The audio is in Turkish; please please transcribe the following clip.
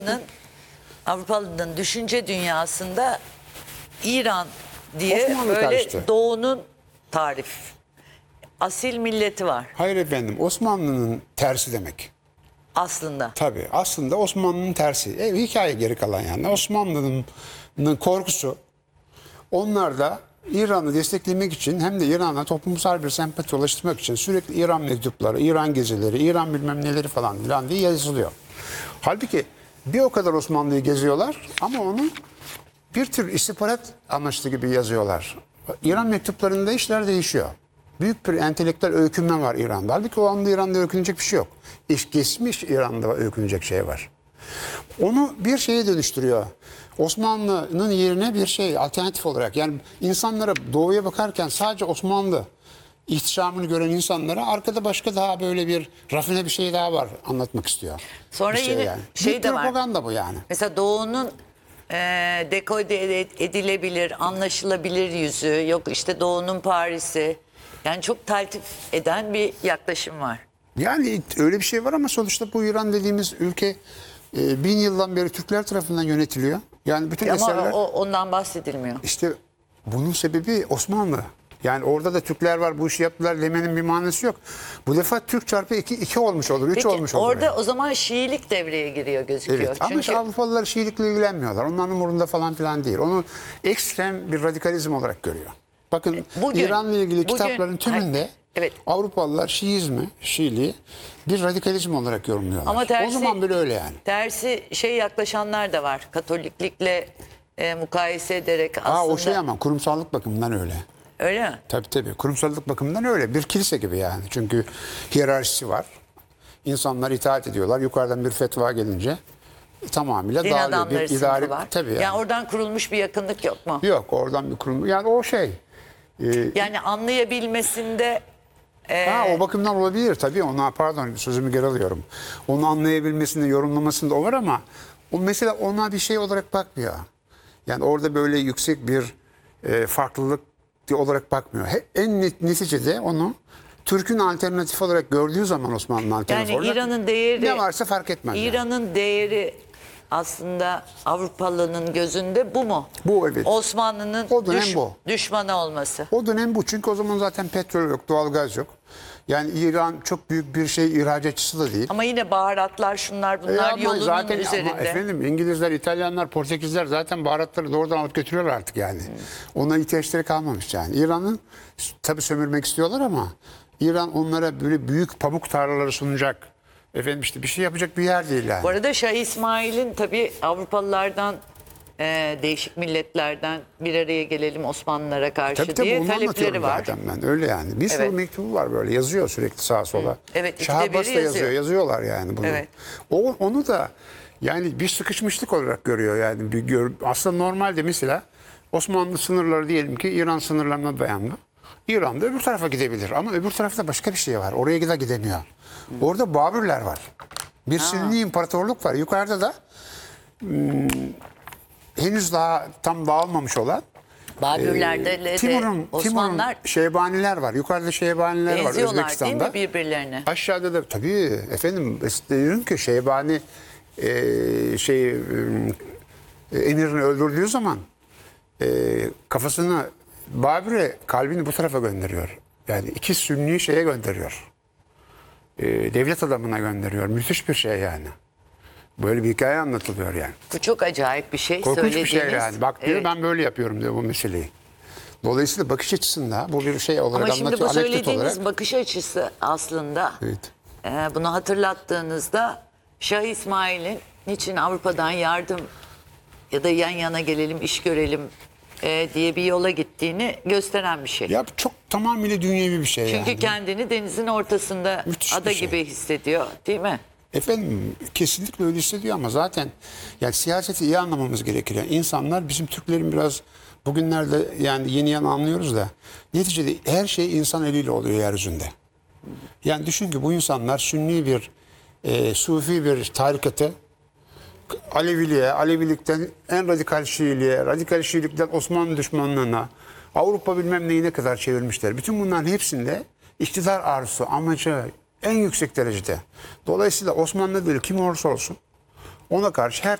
Avrupalı'nın düşünce dünyasında İran diye Osmanlı böyle karıştı. doğunun tarif. Asil milleti var Hayır efendim, Osmanlı'nın tersi demek. aslında. Tabii aslında Osmanlı'nın tersi. Hikaye geri kalan yani. Osmanlı'nın korkusu, onlar da İran'ı desteklemek için hem de İran'a toplumsal bir sempati ulaştırmak için sürekli İran mektupları, İran gezileri, İran bilmem neleri falan diye yazılıyor. Halbuki bir o kadar Osmanlı'yı geziyorlar ama onu bir tür istihbarat amaçlı gibi yazıyorlar. İran mektuplarında işler değişiyor. Büyük bir entelektüel öykünme var İran'da. Halbuki o anda İran'da öykünecek bir şey yok. Geçmiş İran'da öykünecek şey var. Onu bir şeye dönüştürüyor. Osmanlı'nın yerine bir şey alternatif olarak. Yani insanlara doğuya bakarken sadece Osmanlı ihtişamını gören insanlara arkada başka daha böyle bir rafine bir şey daha var anlatmak istiyor. Sonra Bir yine yani. şey Bir de var. propaganda bu yani. Mesela doğunun dekode edilebilir, anlaşılabilir yüzü, yok işte doğunun Paris'i. Yani çok taltif eden bir yaklaşım var. Yani öyle bir şey var ama sonuçta bu İran dediğimiz ülke 1000 yıldan beri Türkler tarafından yönetiliyor. Yani bütün Ama eserler ondan bahsedilmiyor. işte bunun sebebi Osmanlı. Yani orada da Türkler var, bu işi yaptılar demenin bir manası yok. Bu defa Türk çarpı 2 olmuş olur, 3 Peki olmuş olur. orada yani. o zaman Şiilik devreye giriyor gözüküyor. Evet ama Çünkü Avrupalılar Şiilikle ilgilenmiyorlar. Onların umurunda falan filan değil. Onu ekstrem bir radikalizm olarak görüyor. Bakın İran'la ilgili kitapların tümünde evet. Avrupalılar Şiizmi, Şiiliği bir radikalizm olarak yorumluyorlar. Ama tersi, o zaman bile öyle yani. Tersi yaklaşanlar da var. Katoliklikle mukayese ederek aslında. O şey ama kurumsallık bakımından öyle. Öyle mi? Tabii. Kurumsallık bakımından öyle. Bir kilise gibi yani. Çünkü hiyerarşisi var. İnsanlar itaat ediyorlar. Yukarıdan bir fetva gelince tamamıyla Din dağılıyor. adamları Bir idari var. tabii yani. Yani oradan kurulmuş bir yakınlık yok mu? Yok oradan bir kurum. Yani o şey. Yani anlayabilmesinde O bakımdan olabilir tabii. Ona pardon sözümü geri alıyorum. Onu anlayabilmesinde, yorumlamasında o var ama o mesela ona bir şey olarak bakmıyor. Yani orada böyle yüksek bir farklılık olarak bakmıyor. Neticede onu Türk'ün alternatif olarak gördüğü zaman Osmanlı'nın alternatif yani olarak İran'ın değeri, ne varsa fark etmez. İran'ın değeri aslında Avrupalı'nın gözünde bu mu? Bu evet. Osmanlı'nın O dönem bu. düşmanı olması. O dönem bu. Çünkü o zaman zaten petrol yok, doğalgaz yok. Yani İran çok büyük bir ihracatçısı da değil. Ama yine baharatlar şunlar bunlar Ama yolunun zaten, üzerinde. Ama efendim İngilizler, İtalyanlar, Portekizler zaten baharatları doğrudan alıp götürüyorlar artık yani. Ona ihtiyaçları kalmamış yani. İran'ın tabii sömürmek istiyorlar ama İran onlara böyle büyük pamuk tarlaları sunacak. Efendim işte bir şey yapacak bir yer değil yani. Bu arada Şah İsmail'in tabii Avrupalılardan değişik milletlerden bir araya gelelim Osmanlılara karşı Tabii diye onu talepleri anlatıyorum var. zaten ben. Öyle yani. Bir sürü Evet. mektubu var böyle. Yazıyor sürekli sağa sola. Evet, ikide Şah biri Abbas da yazıyor. Yazıyorlar yani bunu. Evet. Onu da yani bir sıkışmışlık olarak görüyor yani. Aslında normalde mesela Osmanlı sınırları diyelim ki İran sınırlarına dayandı. İran'da öbür tarafa gidebilir ama öbür tarafta başka bir şey var. Oraya da gidemiyor. Orada Babürler var. Bir Sünni imparatorluk var. Yukarıda da henüz daha tam dağılmamış olan Babürler'de de Osmanlılar Şeybaniler var. Yukarıda Şeybaniler var eziyorlar değil Özbekistan'da. mi birbirlerini? Aşağıda da tabii efendim diyorum ki Şeybani emirini öldürdüğü zaman kafasını Babür'e kalbini bu tarafa gönderiyor. Yani iki Sünni şeye gönderiyor. Devlet adamına gönderiyor. Müthiş bir şey yani. Böyle bir hikaye anlatılıyor yani. Bu çok acayip bir şey. Korkunç bir şey söylediğiniz. yani. Bak diyor Evet. ben böyle yapıyorum diyor bu meseleyi. Dolayısıyla bakış açısında bu bir şey olarak Ama şimdi anlatıyor. bu Anekdot söylediğiniz olarak. bakış açısı aslında Evet. bunu hatırlattığınızda Şah İsmail'in niçin Avrupa'dan yardım ya da yan yana gelelim iş görelim diye bir yola gittiğini gösteren bir şey. Ya çok tamamıyla dünyevi bir şey Çünkü yani. kendini denizin ortasında Müthiş bir ada şey. gibi hissediyor değil mi? Efendim kesinlikle öyle hissediyor ama zaten yani siyaseti iyi anlamamız gerekir. Yani insanlar bizim Türklerin biraz bugünlerde yani yeni yana anlıyoruz da neticede her şey insan eliyle oluyor yeryüzünde. Yani düşün ki bu insanlar Sünni bir Sufi bir tarikatı Aleviliğe, Alevilikten en radikal Şiiliğe, radikal Şiilikten Osmanlı düşmanlığına, Avrupa bilmem neyine kadar çevirmişler. Bütün bunların hepsinde iktidar arzusu, amacı en yüksek derecede. Dolayısıyla Osmanlı değil kim olursa olsun ona karşı her